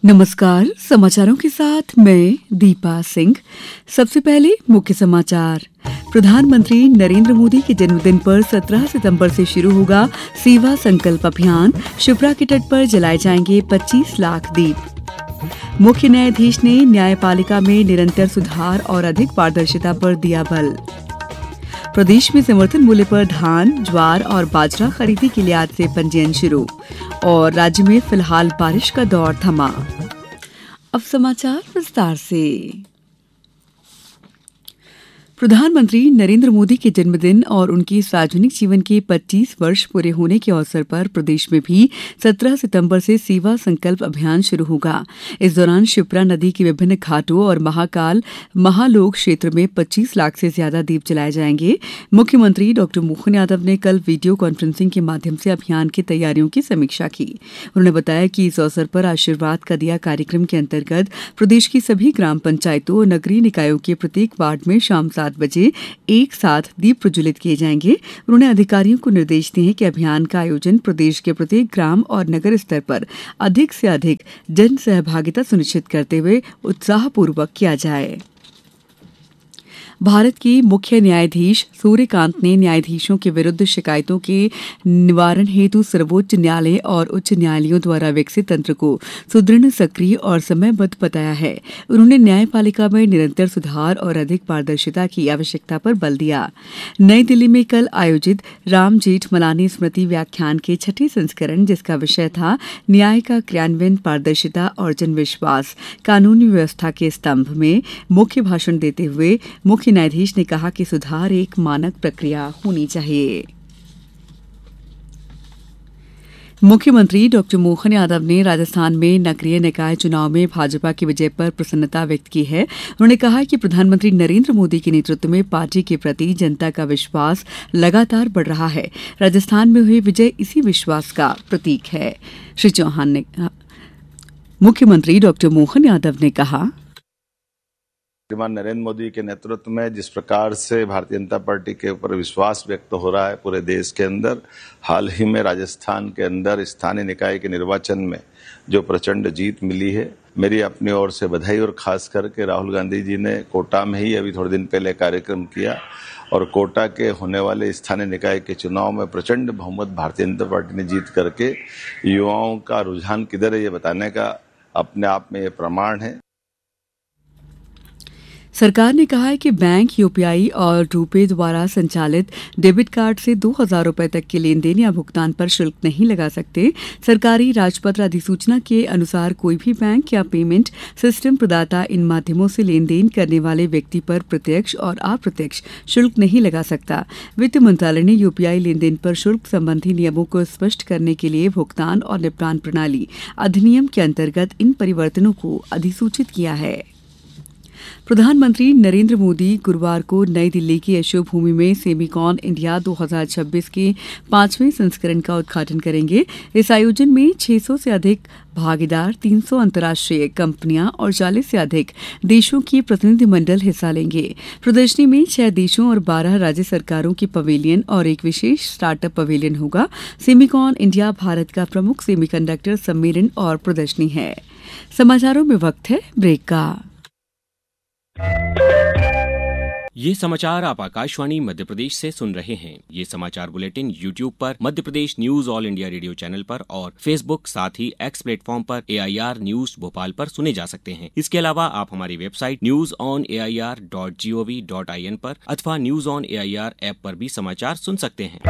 नमस्कार। समाचारों के साथ मैं दीपा सिंह। सबसे पहले मुख्य समाचार। प्रधानमंत्री नरेंद्र मोदी के जन्मदिन पर 17 सितंबर से शुरू होगा सेवा संकल्प अभियान। शिप्रा के तट पर जलाए जाएंगे 25 लाख दीप। मुख्य न्यायाधीश ने न्यायपालिका में निरंतर सुधार और अधिक पारदर्शिता पर दिया बल। प्रदेश में समर्थन मूल्य पर धान, ज्वार और बाजरा खरीदी के लिए आज से पंजीयन शुरू और राज्य में फिलहाल बारिश का दौर थमा। अब समाचार विस्तार से। प्रधानमंत्री नरेंद्र मोदी के जन्मदिन और उनके सार्वजनिक जीवन के 25 वर्ष पूरे होने के अवसर पर प्रदेश में भी 17 सितंबर से सेवा संकल्प अभियान शुरू होगा। इस दौरान शिप्रा नदी के विभिन्न घाटों और महाकाल महालोक क्षेत्र में 25 लाख से ज्यादा दीप जलाए जाएंगे। मुख्यमंत्री डॉक्टर मोहन यादव ने कल वीडियो कॉन्फ्रेंसिंग के माध्यम से अभियान की तैयारियों की समीक्षा की। उन्होंने बताया कि इस अवसर पर आशीर्वाद का दिया कार्यक्रम के अंतर्गत प्रदेश की सभी ग्राम पंचायतों और नगरीय निकायों के प्रत्येक वार्ड में शाम 7 बजे एक साथ दीप प्रज्वलित किए जाएंगे। उन्होंने अधिकारियों को निर्देश दिए कि अभियान का आयोजन प्रदेश के प्रत्येक ग्राम और नगर स्तर पर अधिक से अधिक जन सहभागिता सुनिश्चित करते हुए उत्साहपूर्वक किया जाए। भारत के मुख्य न्यायाधीश सूर्यकांत ने न्यायाधीशों के विरुद्ध शिकायतों के निवारण हेतु सर्वोच्च न्यायालय और उच्च न्यायालयों द्वारा विकसित तंत्र को सुदृढ़, सक्रिय और समयबद्ध बताया है। उन्होंने न्यायपालिका में निरंतर सुधार और अधिक पारदर्शिता की आवश्यकता पर बल दिया। नई दिल्ली में कल आयोजित राम जेठमलानी स्मृति व्याख्यान के 6ठे संस्करण, जिसका विषय था न्याय का क्रियान्वयन, पारदर्शिता और जनविश्वास, कानूनी व्यवस्था के स्तंभ, में मुख्य भाषण देते हुए मुख्य न्यायाधीश ने कहा कि सुधार एक मानक प्रक्रिया होनी चाहिए। मुख्यमंत्री डॉक्टर मोहन यादव ने राजस्थान में नगरीय निकाय चुनाव में भाजपा की विजय पर प्रसन्नता व्यक्त की है। उन्होंने कहा कि प्रधानमंत्री नरेंद्र मोदी के नेतृत्व में पार्टी के प्रति जनता का विश्वास लगातार बढ़ रहा है। राजस्थान में हुई विजय इसी विश्वास का प्रतीक है। श्री चौहान ने मुख्यमंत्री डॉक्टर मोहन यादव ने कहा, श्रीमान नरेंद्र मोदी के नेतृत्व में जिस प्रकार से भारतीय जनता पार्टी के ऊपर विश्वास व्यक्त हो रहा है पूरे देश के अंदर, हाल ही में राजस्थान के अंदर स्थानीय निकाय के निर्वाचन में जो प्रचंड जीत मिली है, मेरी अपनी ओर से बधाई। और खास करके राहुल गांधी जी ने कोटा में ही अभी थोड़े दिन पहले कार्यक्रम किया और कोटा के होने वाले स्थानीय निकाय के चुनाव में प्रचंड बहुमत भारतीय जनता पार्टी ने जीत करके युवाओं का रुझान किधर है ये बताने का अपने आप में ये प्रमाण है। सरकार ने कहा है कि बैंक, यूपीआई और रुपे द्वारा संचालित डेबिट कार्ड से 2,000 रुपए तक के लेन देन या भुगतान पर शुल्क नहीं लगा सकते। सरकारी राजपत्र अधिसूचना के अनुसार कोई भी बैंक या पेमेंट सिस्टम प्रदाता इन माध्यमों से लेन देन करने वाले व्यक्ति पर प्रत्यक्ष और अप्रत्यक्ष शुल्क नहीं लगा सकता। वित्त मंत्रालय ने यूपीआई लेन देन पर शुल्क संबंधी नियमों को स्पष्ट करने के लिए भुगतान और निपटान प्रणाली अधिनियम के अंतर्गत इन परिवर्तनों को अधिसूचित किया है। प्रधानमंत्री नरेंद्र मोदी गुरुवार को नई दिल्ली की यशोभ भूमि में सेमिकॉन इंडिया 2026 के 5वें संस्करण का उद्घाटन करेंगे। इस आयोजन में 600 से अधिक भागीदार, 300 अंतर्राष्ट्रीय कंपनियां और 40 से अधिक देशों के प्रतिनिधिमंडल हिस्सा लेंगे। प्रदर्शनी में 6 देशों और 12 राज्य सरकारों की पवेलियन और एक विशेष स्टार्टअप पवेलियन होगा। सेमिकॉन इंडिया भारत का प्रमुख सेमीकंडक्टर सम्मेलन और प्रदर्शनी है। समाचारों में वक्त है ब्रेक का। ये समाचार आप आकाशवाणी मध्य प्रदेश से सुन रहे हैं। ये समाचार बुलेटिन YouTube पर, Madhya Pradesh news all India radio channel पर और Facebook, साथ ही X प्लेटफॉर्म पर AIR न्यूज भोपाल पर सुने जा सकते हैं। इसके अलावा आप हमारी वेबसाइट newsonair.gov.in पर अथवा न्यूज ऑन AIR ऐप पर भी समाचार सुन सकते हैं।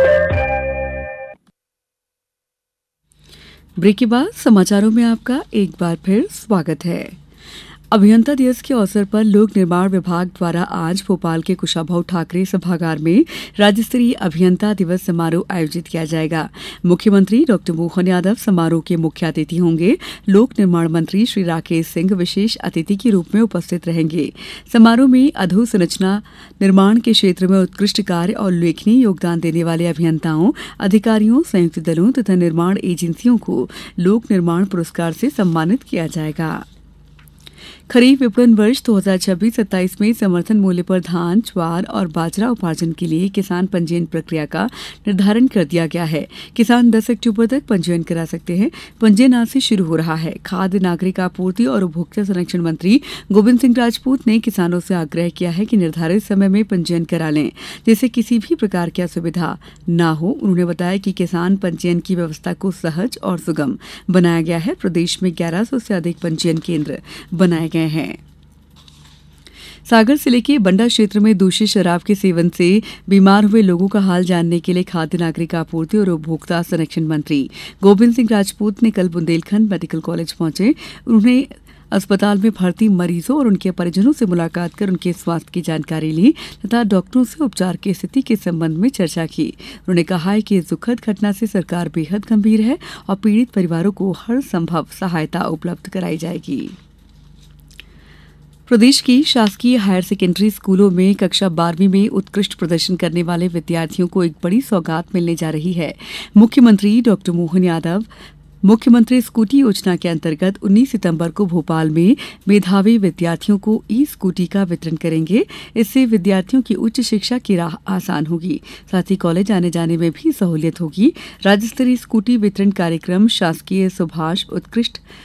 ब्रेक के बाद समाचारों में आपका एक बार फिर स्वागत है। अभियंता दिवस के अवसर पर लोक निर्माण विभाग द्वारा आज भोपाल के कुशाभाऊ ठाकरे सभागार में राज्य स्तरीय अभियंता दिवस समारोह आयोजित किया जाएगा। मुख्यमंत्री डॉक्टर मोहन यादव समारोह के मुख्य अतिथि होंगे। लोक निर्माण मंत्री श्री राकेश सिंह विशेष अतिथि के रूप में उपस्थित रहेंगे। समारोह में अधोसंरचना निर्माण के क्षेत्र में उत्कृष्ट कार्य और उल्लेखनीय योगदान देने वाले अभियंताओं, अधिकारियों, संयुक्त दलों तथा निर्माण एजेंसियों को लोक निर्माण पुरस्कार से सम्मानित किया जाएगा। खरीफ विपणन वर्ष 2026-27 में समर्थन मूल्य पर धान, ज्वार और बाजरा उपार्जन के लिए किसान पंजीयन प्रक्रिया का निर्धारण कर दिया गया है। किसान 10 अक्टूबर तक पंजीयन करा सकते हैं। पंजीयन आज से शुरू हो रहा है। खाद्य, नागरिक आपूर्ति और उपभोक्ता संरक्षण मंत्री गोविंद सिंह राजपूत ने किसानों से आग्रह किया है कि निर्धारित समय में पंजीयन करा लें, जिससे किसी भी प्रकार की असुविधा न हो। उन्होंने बताया कि किसान पंजीयन की व्यवस्था को सहज और सुगम बनाया गया है। प्रदेश में 1100 से अधिक पंजीयन केंद्र बनाए गए हैं। सागर जिले के बंडा क्षेत्र में दूषित शराब के सेवन से बीमार हुए लोगों का हाल जानने के लिए खाद्य, नागरिक आपूर्ति और उपभोक्ता संरक्षण मंत्री गोविंद सिंह राजपूत ने कल बुंदेलखंड मेडिकल कॉलेज पहुंचे। उन्होंने अस्पताल में भर्ती मरीजों और उनके परिजनों से मुलाकात कर उनके स्वास्थ्य की जानकारी ली तथा डॉक्टरों से उपचार की स्थिति के संबंध में चर्चा की। उन्होंने कहा है कि इस दुखद घटना से सरकार बेहद गंभीर है और पीड़ित परिवारों को हर संभव सहायता उपलब्ध कराई जाएगी। प्रदेश की शासकीय हायर सेकेंडरी स्कूलों में कक्षा 12वीं में उत्कृष्ट प्रदर्शन करने वाले विद्यार्थियों को एक बड़ी सौगात मिलने जा रही है। मुख्यमंत्री डॉक्टर मोहन यादव मुख्यमंत्री स्कूटी योजना के अंतर्गत 19 सितंबर को भोपाल में मेधावी विद्यार्थियों को ई स्कूटी का वितरण करेंगे। इससे विद्यार्थियों की उच्च शिक्षा की राह आसान होगी, साथ ही कॉलेज आने जाने में भी सहूलियत होगी। राज्य स्तरीय स्कूटी वितरण कार्यक्रम शासकीय सुभाष उत्कृष्ट